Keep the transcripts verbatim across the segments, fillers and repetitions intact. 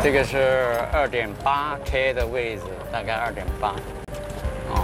这个是二点八 K 的位置，大概二点八。哦，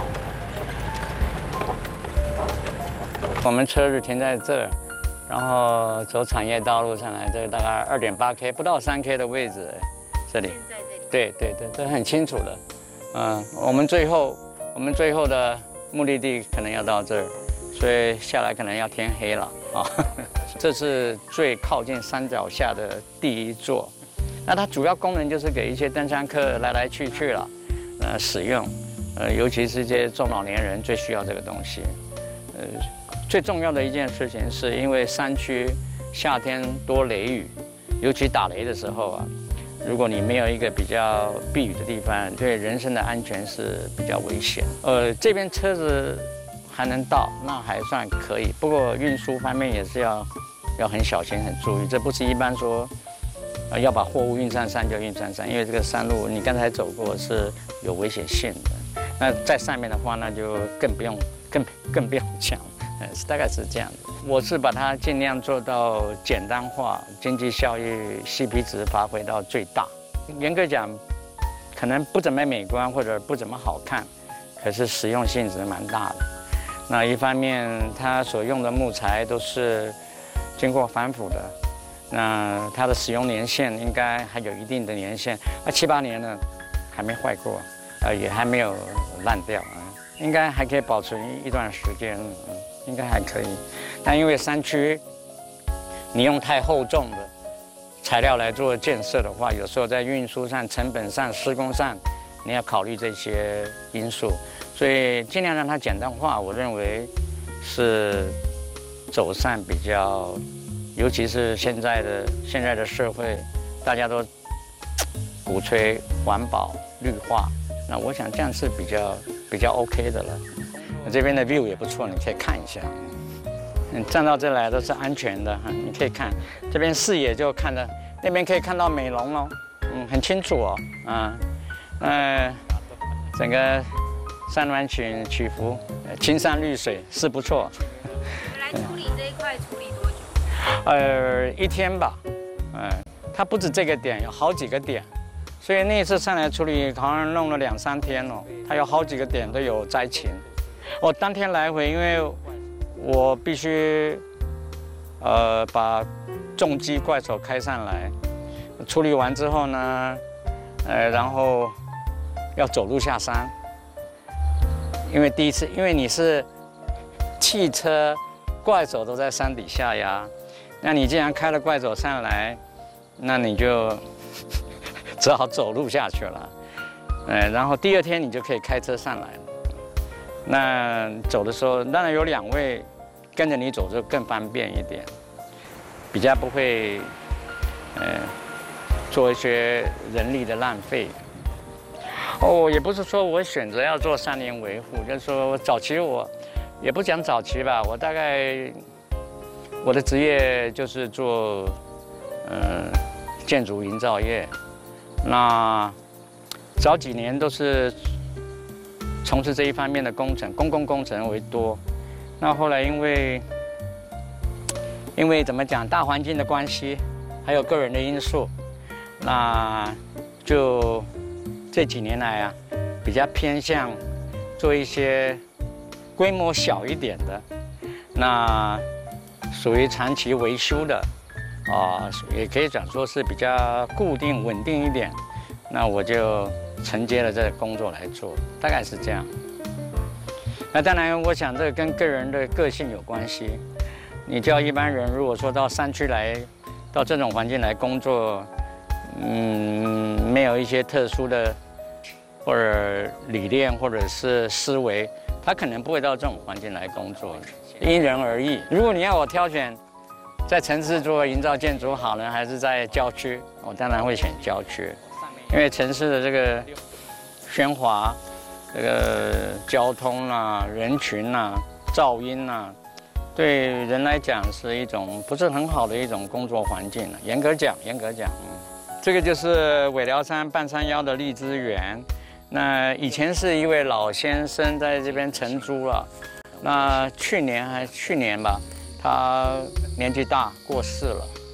我们车是停在这儿，然后走产业道路上来，这大概二点八 K， 不到三 K 的位置，这里。 在这里。 对对对，这很清楚的。嗯，我们最后我们最后的目的地可能要到这儿，所以下来可能要天黑了啊。这是最靠近山脚下的第一座。那它主要功能就是给一些登山客来来去去了，呃，使用，呃，尤其是这些中老年人最需要这个东西。呃，最重要的一件事情是因为山区夏天多雷雨，尤其打雷的时候啊，如果你没有一个比较避雨的地方，对人身的安全是比较危险。呃，这边车子还能到，那还算可以。不过运输方面也是要要很小心、很注意，这不是一般说。呃，要把货物运上山就运上山，因为这个山路你刚才走过是有危险性的。那在上面的话，那就更不用更更不用讲，呃，大概是这样的。我是把它尽量做到简单化，经济效益 C P 值发挥到最大。严格讲，可能不怎么美观或者不怎么好看，可是实用性质蛮大的。那一方面，它所用的木材都是经过反腐的。那它的使用年限应该还有一定的年限，啊七八年了，还没坏过，呃也还没有烂掉啊，应该还可以保存一段时间，嗯，应该还可以。但因为山区，你用太厚重的材料来做建设的话，有时候在运输上、成本上、施工上，你要考虑这些因素，所以尽量让它简单化。我认为是走上比较。尤其是现在的现在的社会，大家都鼓吹环保绿化，那我想这样是比较比较 OK 的了。这边的 view 也不错，你可以看一下。你站到这来都是安全的哈，你可以看这边视野就看到那边可以看到美浓哦，嗯，很清楚哦，啊，呃，整个山峦起起伏，青山绿水是不错。 来处理这一块处理多久？ 呃，一天吧，呃，它不止这个点，有好几个点，所以那一次上来处理好像弄了两三天哦，它有好几个点都有灾情。我当天来回，因为我必须呃把重机怪手开上来，处理完之后呢，呃，然后要走路下山，因为第一次，因为你是汽车怪手都在山底下呀。那你既然开了怪手上来，那你就只好走路下去了，呃，然后第二天你就可以开车上来了。那走的时候，当然有两位跟着你走就更方便一点，比较不会呃做一些人力的浪费。哦，也不是说我选择要做山林维护，就是说早期我也不讲早期吧，我大概。我的职业就是做，呃，建筑营造业。那早几年都是从事这一方面的工程，公共工程为多。那后来因为因为怎么讲，大环境的关系，还有个人的因素，那就这几年来啊，比较偏向做一些规模小一点的，那。属于长期维修的，啊、呃，也可以讲说是比较固定稳定一点，那我就承接了这个工作来做，大概是这样。那当然，我想这跟个人的个性有关系。你叫一般人，如果说到山区来，到这种环境来工作，嗯，没有一些特殊的或者理念或者是思维，他可能不会到这种环境来工作。因人而异。如果你要我挑选，在城市做营造建筑好呢，还是在郊区？我当然会选郊区，因为城市的这个喧哗、这个交通啊、人群啊、噪音啊，对人来讲是一种不是很好的一种工作环境了。严格讲，严格讲，嗯，这个就是尾寮山半山腰的荔枝园。那以前是一位老先生在这边承租了。那去年还去年吧，他年纪大过世了，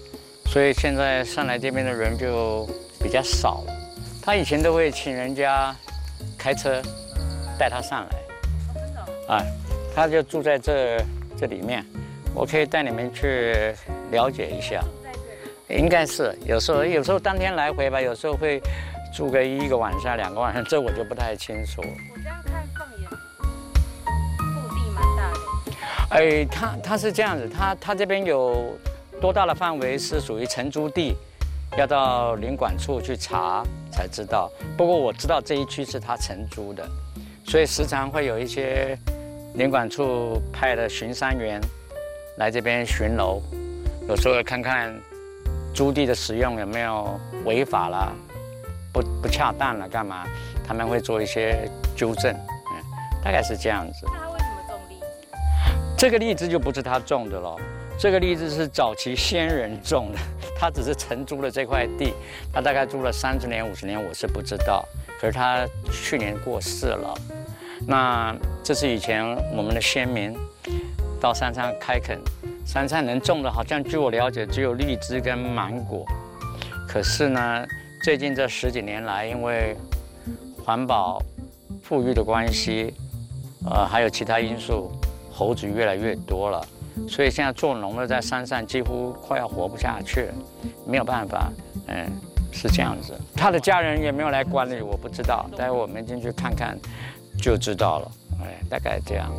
所以现在上来这边的人就比较少了。他以前都会请人家开车带他上来。 真的？ 啊，他就住在这这里面，我可以带你们去了解一下。应该是有时候有时候当天来回吧，有时候会住个一个晚上、两个晚上，这我就不太清楚。 我这样看放眼，腹地蛮大的。 哎，他他是这样子，他他这边有多大的范围是属于承租地，要到领管处去查才知道。不过我知道这一区是他承租的，所以时常会有一些领管处派的巡山员来这边巡楼，有时候看看租地的使用有没有违法啦、不不恰当了，干嘛？他们会做一些纠正，嗯，大概是这样子。 那他为什么种荔枝？ 这个荔枝就不是他种的咯，这个荔枝是早期先人种的，他只是承租了这块地，他大概租了三十年、五十年，我是不知道。可是他去年过世了，那这是以前我们的先民到山上开垦。山上能种的，好像据我了解，只有荔枝跟芒果。可是呢，最近这十几年来，因为环保、富裕的关系，呃，还有其他因素，猴子越来越多了，所以现在做农的在山上几乎快要活不下去了，没有办法，嗯，是这样子。他的家人也没有来管理，我不知道，待会我们进去看看就知道了，哎，大概这样。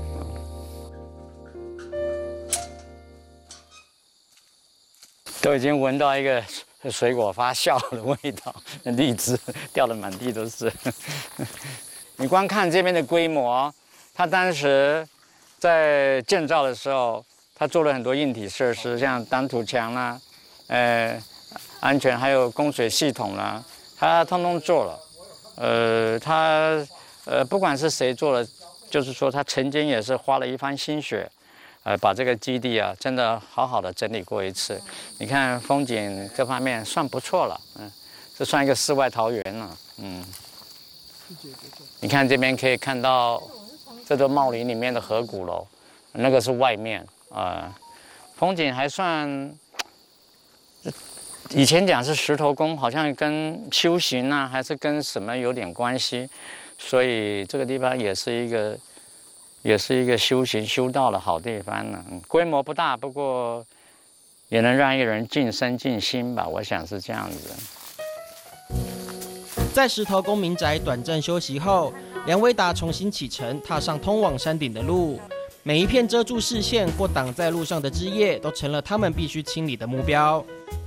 都已经闻到一个水果发酵的味道，荔枝掉得满地都是。你光看这边的规模，它当时在建造的时候，它做了很多硬体设施，像挡土墙啦、呃，安全还有供水系统啦，它通通做了。呃，它呃不管是谁做了，就是说他曾经也是花了一番心血。呃，把这个基地啊，真的好好的整理过一次。你看风景各方面算不错了，嗯，这算一个世外桃源了，嗯。你看这边可以看到，这座茂林里面的河谷楼，那个是外面啊、呃，风景还算。以前讲是石头公，好像跟修行啊，还是跟什么有点关系，所以这个地方也是一个。也是一个修行修道的好地方呢，规模不大，不过也能让一个人静身静心吧，我想是这样子。 在石头公民宅短暂休息后，梁维达重新启程，踏上通往山顶的路。每一片遮住视线或挡在路上的枝叶，都成了他们必须清理的目标。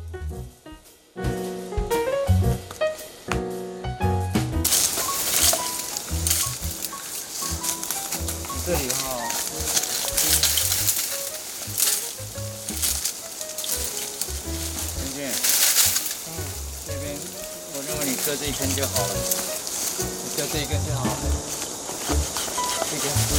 这里哈，陈俊，嗯，这边我认为你割这一根就好了，你割这一根就好了，这个。